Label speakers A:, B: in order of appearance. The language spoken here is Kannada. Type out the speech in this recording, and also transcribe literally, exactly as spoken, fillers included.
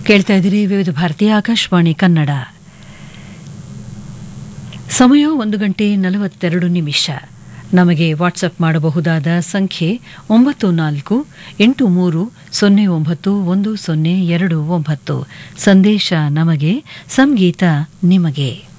A: ಕೇಳ್ತಾ ಇದ್ದೀರಿ ವಿವಿಧ ಭಾರತೀಯ ಆಕಾಶವಾಣಿ ಕನ್ನಡ. ಸಮಯ ಒಂದು ಗಂಟೆ ನಲವತ್ತೆರಡು ನಿಮಿಷ. ನಮಗೆ ವಾಟ್ಸಪ್ ಮಾಡಬಹುದಾದ ಸಂಖ್ಯೆ ಒಂಬತ್ತು ನಾಲ್ಕು ಎಂಟು ಮೂರು ಸೊನ್ನೆ ಒಂಬತ್ತು ಒಂದು ಸೊನ್ನೆ ಎರಡು ಒಂಬತ್ತು. ಸಂದೇಶ ನಮಗೆ, ಸಂಗೀತ ನಿಮಗೆ.